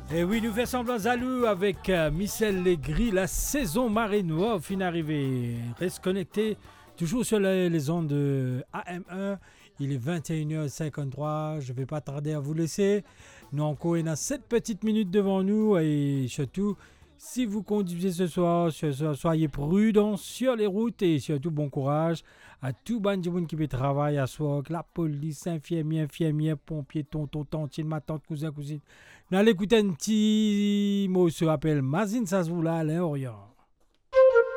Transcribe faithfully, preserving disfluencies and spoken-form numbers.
Et oui, nous faisons semblant Zalou avec euh, Michel Legris, la saison marée noire fin arrivée. Reste connecté, toujours sur les, les ondes de A M un. Il est vingt et une heures cinquante-trois, je ne vais pas tarder à vous laisser. Nous encore, il y a sept petites minutes devant nous et surtout, si vous conduisez ce soir, soyez prudents sur les routes et surtout bon courage à tout le monde qui peut travailler à soir, la police, infirmiers, infirmières, pompiers, tonton, tantine, ma tante, cousin, cousine. Nous allons écouter un petit mot se rappelle Mazine Sazvoula, Alain Orient.